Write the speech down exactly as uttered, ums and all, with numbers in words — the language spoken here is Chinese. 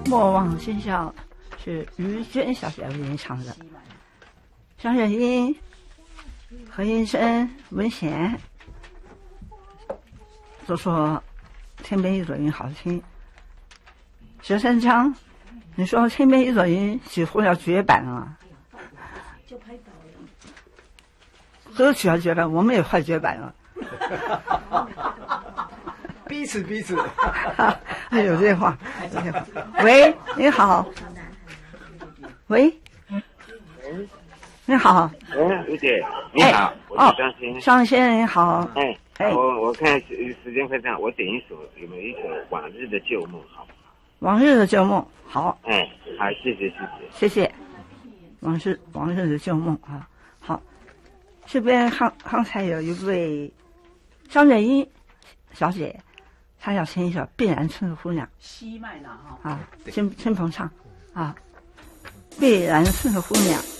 莫忘今宵是于娟小姐为您唱的。张雪英、何应生、文贤都说天边一朵云好听。佘三章，你说天边一朵云几乎要绝版了， 就拍倒了。 歌曲要绝版，我们也快绝版了。 彼此彼此。 哎，有这话，有这话。喂，你好。喂。你好。 嗯，吴姐，你好，我是张先。 张先你好。 哎，哎，我我看时时间快上，我点一首，有没有一首《往日的旧梦》好？ 往日的旧梦，好。 哎，好，谢谢谢谢谢谢。往日往日的旧梦啊，好。这边刚刚才有一位张月英小姐，她要献一首《碧然村的姑娘》。 西麦呢哈。 啊，亲亲朋唱啊，《碧然村的姑娘》。